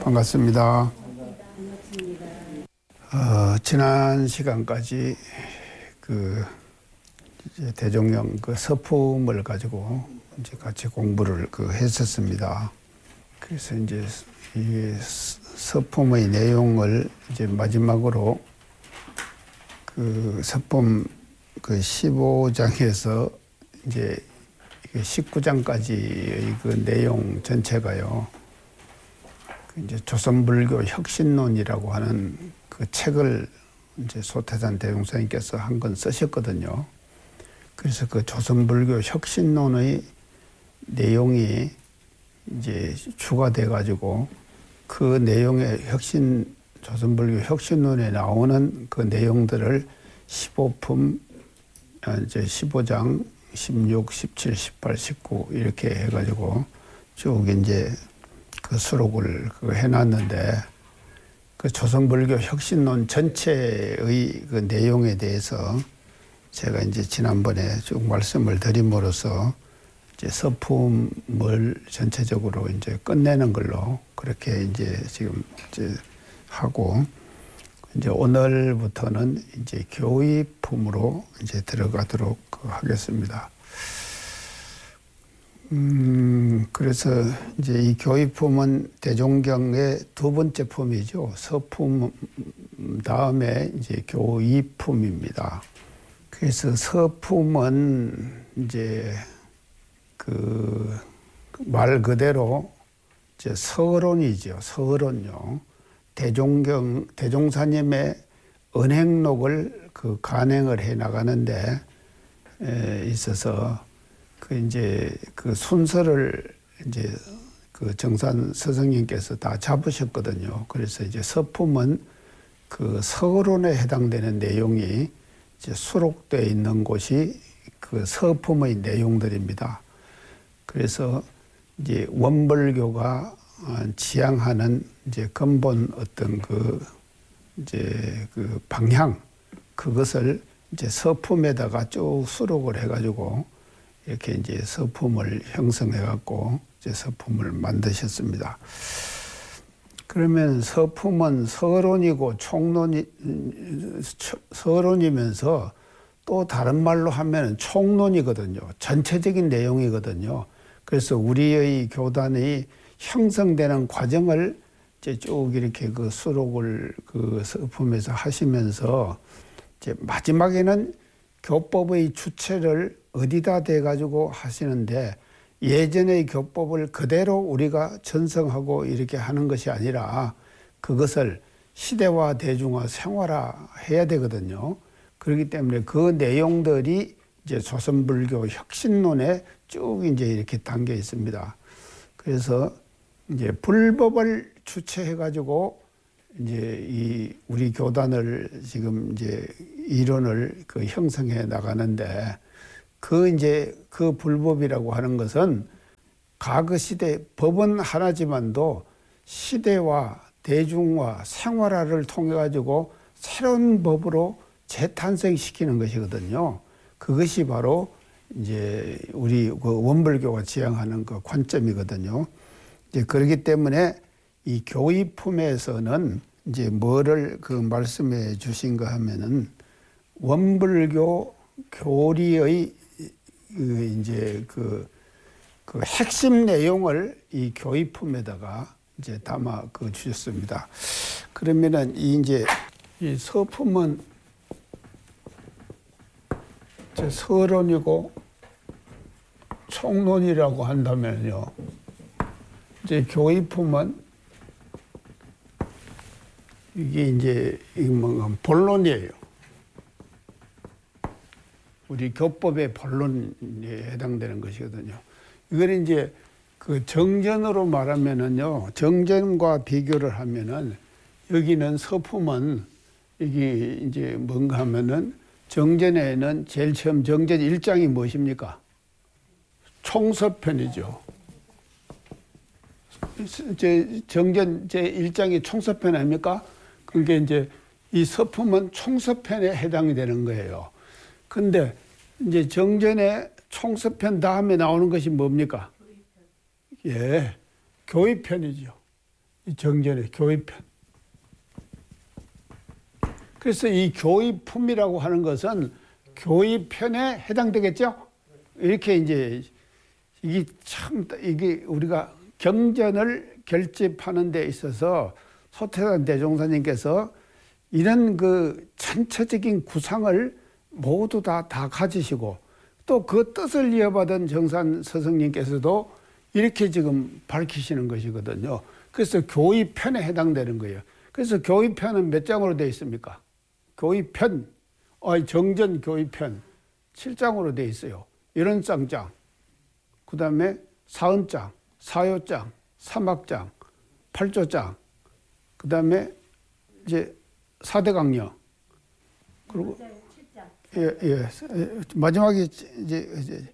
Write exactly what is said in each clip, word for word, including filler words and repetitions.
반갑습니다. 어, 지난 시간까지 그 이제 대종령 그 서품을 가지고 이제 같이 공부를 그 했었습니다. 그래서 이제 이 서품의 내용을 이제 마지막으로 그 서품 그 십오 장에서 이제 십구 장까지의 그 내용 전체가요. 이제 조선불교 혁신론이라고 하는 그 책을 이제 소태산 대종사님께서 한 권 쓰셨거든요. 그래서 그 조선불교 혁신론의 내용이 이제 추가돼 가지고 그 내용의 혁신 조선불교 혁신론에 나오는 그 내용들을 십오 품 이제 십오 장, 십육, 십칠, 십팔, 십구 이렇게 해가지고 쭉 이제 그 수록을 그 해놨는데 그 조선불교 혁신론 전체의 그 내용에 대해서 제가 이제 지난번에 쭉 말씀을 드림으로써 이제 서품을 전체적으로 이제 끝내는 걸로 그렇게 이제 지금 이제 하고 이제 오늘부터는 이제 교의품으로 이제 들어가도록 하겠습니다. 음, 그래서 이제 이 교의품은 대종경의 두 번째 품이죠. 서품 다음에 이제 교의품입니다. 그래서 서품은 이제 그 말 그대로 이제 서론이죠. 서론요. 대종경, 대종사님의 은행록을 그 간행을 해 나가는데 에 있어서 그 이제 그 순서를 이제 그 정산 스승님께서 다 잡으셨거든요. 그래서 이제 서품은 그 서론에 해당되는 내용이 이제 수록되어 있는 곳이 그 서품의 내용들입니다. 그래서 이제 원불교가 지향하는 이제 근본 어떤 그 이제 그 방향 그것을 이제 서품에다가 쭉 수록을 해가지고 이렇게 이제 서품을 형성해갖고 이제 서품을 만드셨습니다. 그러면 서품은 서론이고 총론이 서론이면서 또 다른 말로 하면 총론이거든요. 전체적인 내용이거든요. 그래서 우리의 교단이 형성되는 과정을 이제 쭉 이렇게 그 수록을 그 서품에서 하시면서 이제 마지막에는 교법의 주체를 어디다 대 가지고 하시는데 예전의 교법을 그대로 우리가 전승하고 이렇게 하는 것이 아니라 그것을 시대화, 대중화, 생활화 해야 되거든요. 그렇기 때문에 그 내용들이 이제 조선불교 혁신론에 쭉 이제 이렇게 담겨 있습니다. 그래서 이제 불법을 주체해 가지고 이제 이 우리 교단을 지금 이제 이론을 그 형성해 나가는데 그 이제 그 불법이라고 하는 것은 과거 시대 법은 하나지만도 시대와 대중화, 생활화를 통해 가지고 새로운 법으로 재탄생시키는 것이거든요. 그것이 바로 이제 우리 그 원불교가 지향하는 그 관점이거든요. 이제 그렇기 때문에 이 교의품에서는 이제 뭐를 그 말씀해 주신가 하면은 원불교 교리의 그 이제 그, 그 핵심 내용을 이 교의품에다가 이제 담아 그 주셨습니다. 그러면은 이 이제 이 서품은 이제 서론이고 총론이라고 한다면요. 이제 교의품은 이게 이제 뭐 본론이에요. 우리 교법의 본론에 해당되는 것이거든요. 이걸 이제 그 정전으로 말하면은요, 정전과 비교를 하면은 여기는 서품은 여기 이제 뭔가 하면은 정전에는 제일 처음 정전 일 장이 무엇입니까? 총서편이죠. 제 정전 제일 장이 총서편 아닙니까? 그게 이제 이 서품은 총서편에 해당이 되는 거예요. 근데 이제 정전의 총서편 다음에 나오는 것이 뭡니까? 예, 교의편이죠. 이 정전의 교의편. 그래서 이 교의품이라고 하는 것은 교의편에 해당되겠죠? 이렇게 이제 이게 참 이게 우리가 경전을 결집하는 데 있어서 소태산 대종사님께서 이런 그 전체적인 구상을 모두 다, 다 가지시고 또 그 뜻을 이어받은 정산 스승님께서도 이렇게 지금 밝히시는 것이거든요. 그래서 교의편에 해당되는 거예요. 그래서 교의편은 몇 장으로 되어 있습니까? 교의편, 어, 정전 교의편 칠 장으로 되어 있어요. 열언쌍장, 그 다음에 사언장, 사요장, 삼악장, 팔조장, 그 다음에 이제 사대강령, 그리고 예, 예, 마지막에 이제, 이제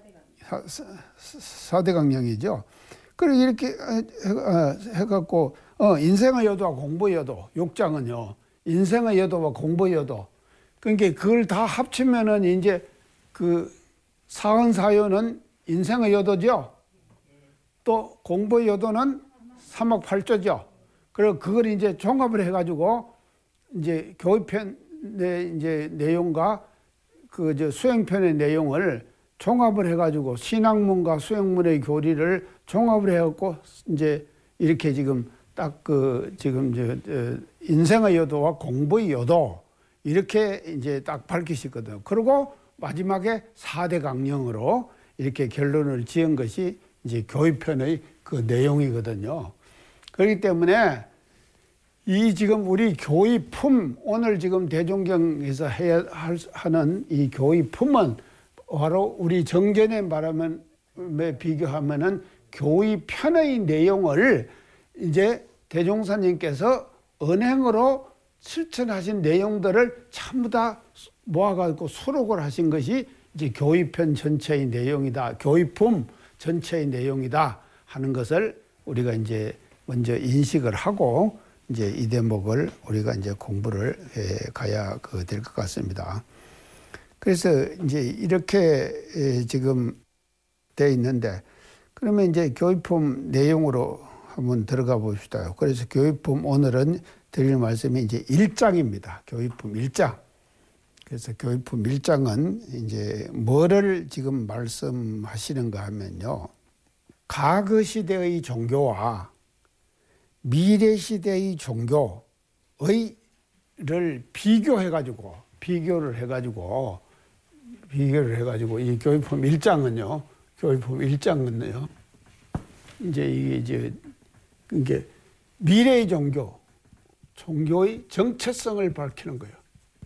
사대강령이죠. 그리고 이렇게 해갖고 어, 인생의 여도와 공부의 여도, 육 장은요. 인생의 여도와 공부의 여도. 그러니까 그걸 다 합치면은 이제 그 사언사요는 인생의 여도죠. 또 공부의 여도는 삼억팔조죠. 그리고 그걸 이제 종합을 해가지고 이제 교의편의 이제 내용과 그 저 수행편의 내용을 종합을 해가지고 신학문과 수행문의 교리를 종합을 해갖고 이제 이렇게 지금 딱 그 지금 저, 저 인생의 여도와 공부의 여도 이렇게 이제 딱 밝히시거든요. 그리고 마지막에 사대 강령으로 이렇게 결론을 지은 것이 이제 교의편의 그 내용이거든요. 그렇기 때문에 이 지금 우리 교의품, 오늘 지금 대종경에서 해야 하는 이 교의품은 바로 우리 정전에 말하면 비교하면은 교의편의 내용을 이제 대종사님께서 언행으로 실천하신 내용들을 전부 다 모아가지고 수록을 하신 것이 이제 교의편 전체의 내용이다. 교의품 전체의 내용이다 하는 것을 우리가 이제 먼저 인식을 하고 이제 이 대목을 우리가 이제 공부를 해 가야 그 될 것 같습니다. 그래서 이제 이렇게 지금 돼 있는데 그러면 이제 교의품 내용으로 한번 들어가 봅시다. 그래서 교의품 오늘은 드릴 말씀이 이제 일 장입니다. 교의품 일 장. 그래서 교의품 일 장은 이제 뭐를 지금 말씀하시는가 하면요. 과거 시대의 종교와 미래 시대의 종교의를 비교해가지고, 비교를 해가지고, 비교를 해가지고, 이 교의품 일 장은요, 교의품 일 장은요, 이제 이게 이제, 이게 미래의 종교, 종교의 정체성을 밝히는 거예요.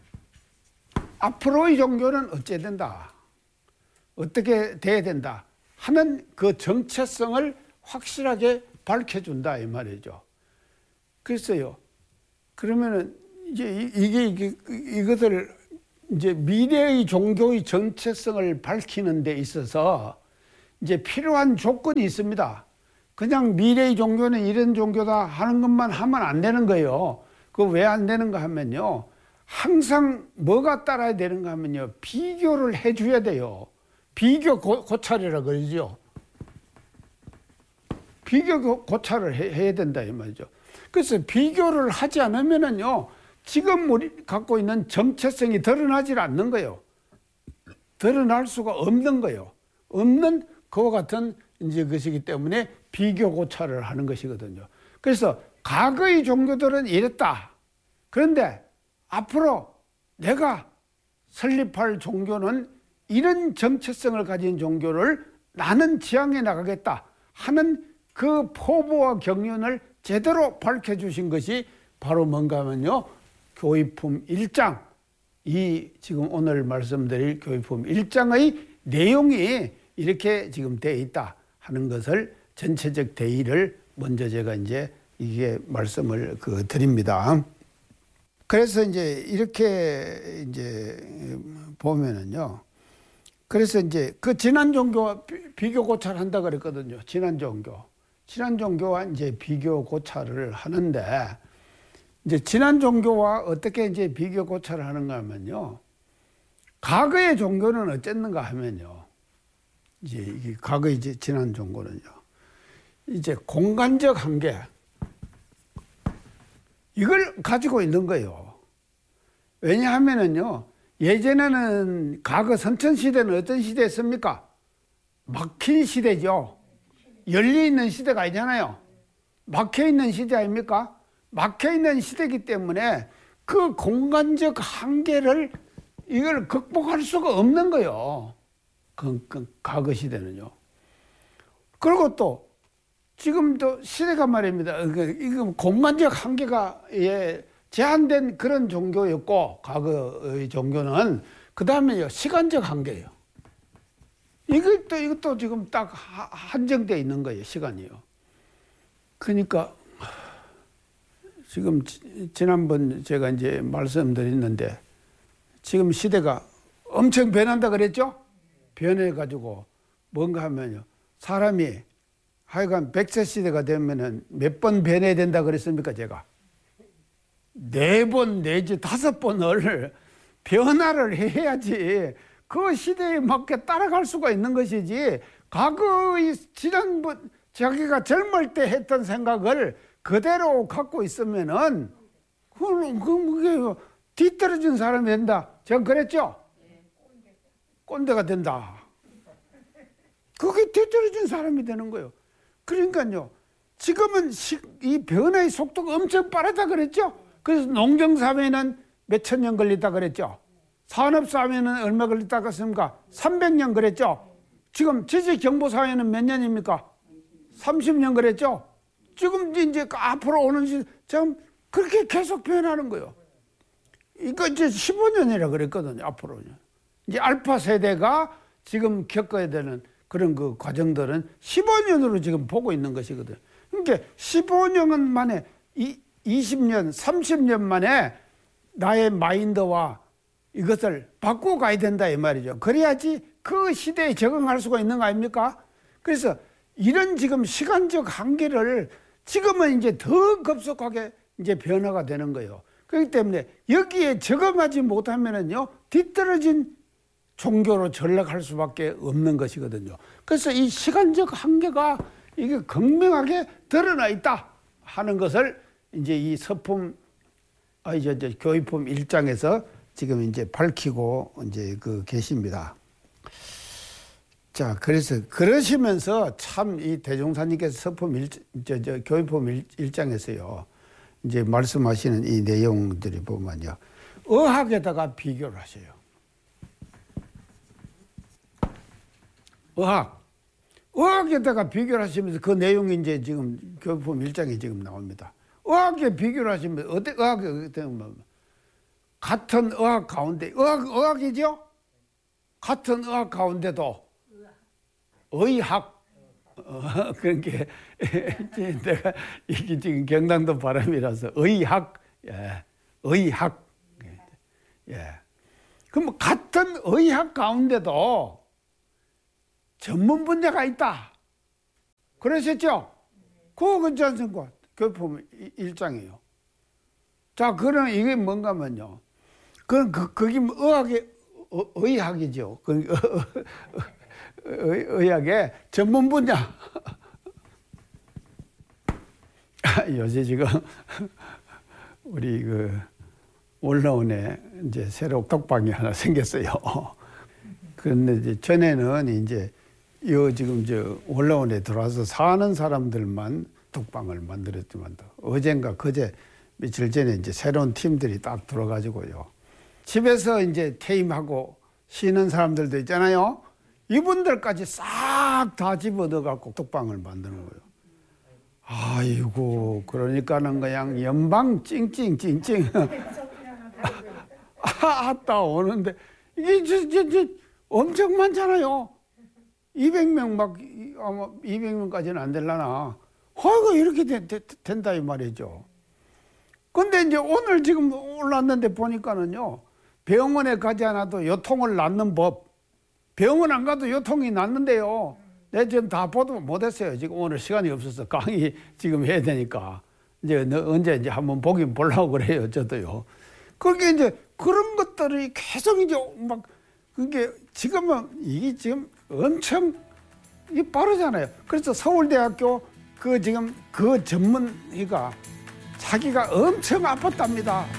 앞으로의 종교는 어찌해야 된다, 어떻게 돼야 된다 하는 그 정체성을 확실하게 밝혀준다 이 말이죠. 글쎄요. 그러면은 이제 이게, 이게 이것을 이제 미래의 종교의 정체성을 밝히는 데 있어서 이제 필요한 조건이 있습니다. 그냥 미래의 종교는 이런 종교다 하는 것만 하면 안 되는 거예요. 그 왜 안 되는가 하면요. 항상 뭐가 따라야 되는가 하면요. 비교를 해줘야 돼요. 비교 고, 고찰이라 그러죠. 비교 고찰을 해, 해야 된다 이 말이죠. 그래서 비교를 하지 않으면은요, 지금 우리 갖고 있는 정체성이 드러나질 않는 거예요. 드러날 수가 없는 거예요. 없는 그와 같은 이제 것이기 때문에 비교 고찰을 하는 것이거든요. 그래서 과거의 종교들은 이랬다. 그런데 앞으로 내가 설립할 종교는 이런 정체성을 가진 종교를 나는 지향해 나가겠다 하는 그 포부와 경륜을 제대로 밝혀주신 것이 바로 뭔가 하면요. 교의품 일 장, 이 지금 오늘 말씀드릴 교의품 일 장의 내용이 이렇게 지금 되어 있다 하는 것을 전체적 대의를 먼저 제가 이제 이게 말씀을 그 드립니다. 그래서 이제 이렇게 이제 보면은요. 그래서 이제 그 지난 종교와 비교 고찰한다 그랬거든요. 지난 종교. 지난 종교와 이제 비교 고찰을 하는데, 이제 지난 종교와 어떻게 이제 비교 고찰을 하는가 하면요. 과거의 종교는 어쨌는가 하면요. 이제 이게 과거의 이제 지난 종교는요. 이제 공간적 한계, 이걸 가지고 있는 거예요. 왜냐하면은요, 예전에는 과거 선천시대는 어떤 시대였습니까? 막힌 시대죠. 열려있는 시대가 아니잖아요. 막혀있는 시대 아닙니까? 막혀있는 시대이기 때문에 그 공간적 한계를 이걸 극복할 수가 없는 거예요. 그, 그 과거 시대는요. 그리고 또 지금도 시대가 말입니다. 이거 공간적 한계가 예, 제한된 그런 종교였고, 과거의 종교는 그 다음에요, 시간적 한계예요. 이것도 이것도 지금 딱 한정되어 있는 거예요, 시간이요. 그러니까 지금 지난번 제가 이제 말씀드렸는데, 지금 시대가 엄청 변한다 그랬죠? 변해가지고 뭔가 하면요, 사람이 하여간 백 세 시대가 되면은 몇 번 변해야 된다 그랬습니까, 제가? 네 번 내지 다섯 번을 변화를 해야지 그 시대에 맞게 따라갈 수가 있는 것이지, 과거의 지난번 자기가 젊을 때 했던 생각을 그대로 갖고 있으면은 그게 뒤떨어진 사람이 된다. 제가 그랬죠? 꼰대가 된다. 그게 뒤떨어진 사람이 되는 거예요. 그러니까요, 지금은 이 변화의 속도가 엄청 빠르다 그랬죠? 그래서 농경사회는 몇천 년 걸리다 그랬죠? 산업사회는 얼마 걸리다 그랬습니까? 삼백 년 그랬죠? 지금 지식정보사회는 몇 년입니까? 삼십 년 그랬죠? 지금 이제 앞으로 오는 시 참 그렇게 계속 변하는 거예요. 이거 이제 십오 년이라 그랬거든요, 앞으로는. 이제 알파 세대가 지금 겪어야 되는 그런 그 과정들은 십오 년으로 지금 보고 있는 것이거든. 그러니까 십오 년 만에, 이십 년, 삼십 년 만에 나의 마인드와 이것을 바꾸고 가야 된다, 이 말이죠. 그래야지 그 시대에 적응할 수가 있는 거 아닙니까? 그래서 이런 지금 시간적 한계를 지금은 이제 더 급속하게 이제 변화가 되는 거예요. 그렇기 때문에 여기에 적응하지 못하면은요, 뒤떨어진 종교로 전락할 수밖에 없는 것이거든요. 그래서 이 시간적 한계가 이게 극명하게 드러나 있다 하는 것을 이제 이 서품, 아, 이제, 이제 교의품 일 장에서 지금 이제 밝히고 이제 그 계십니다. 자, 그래서 그러시면서 참 이 대종사님께서 서품 일, 저, 저, 교의품 일 장에서요, 이제 말씀하시는 이 내용들이 보면요, 의학에다가 비교를 하셔요. 의학. 의학에다가 비교를 하시면서 그 내용이 이제 지금 교의품 일 장에 지금 나옵니다. 의학에 비교를 하시면, 어때, 의학에, 같은 의학 가운데, 의학, 의학이죠? 같은 의학 가운데도 의학, 어, 그러니까 내가 이게 지금 경상도 발음이라서 의학, 예, 의학, 예. 그럼 같은 의학 가운데도 전문 분야가 있다. 그러셨죠? 그거 괜찮지 않습니까? 교품 일 장이에요. 자, 그럼 이게 뭔가면요, 그, 그, 그게 의학의, 어, 의학이죠. 그, 어, 의, 의학의 전문 분야. 요새 지금 우리 그 올라온에 이제 새로 독방이 하나 생겼어요. 그런데 이제 전에는 이제 요 지금 저 올라온에 들어와서 사는 사람들만 독방을 만들었지만, 어젠가 그제 며칠 전에 이제 새로운 팀들이 딱 들어가지고요, 집에서 이제 퇴임하고 쉬는 사람들도 있잖아요. 이분들까지 싹 다 집어넣어갖고 독방을 만드는 거예요. 아이고, 그러니까는 그냥 연방 찡찡찡찡 아따 오는데, 이게 저, 저, 저 엄청 많잖아요. 이백 명 막, 아마 이백 명까지는 안 되려나. 아이고, 이렇게 되, 되, 된다 이 말이죠. 근데 이제 오늘 지금 올랐는데 보니까는요, 병원에 가지 않아도 요통을 낫는 법. 병원 안 가도 요통이 낫는데요. 내가 지금 다 보도 못했어요. 지금 오늘 시간이 없어서 강의 지금 해야 되니까. 이제 언제 이제 한번 보긴 보려고 그래요, 저도요. 그게 이제 그런 것들이 계속 이제 막, 그게 지금은 이게 지금 엄청 이게 빠르잖아요. 그래서 서울대학교 그 지금 그 전문의가 하기가 엄청 아팠답니다.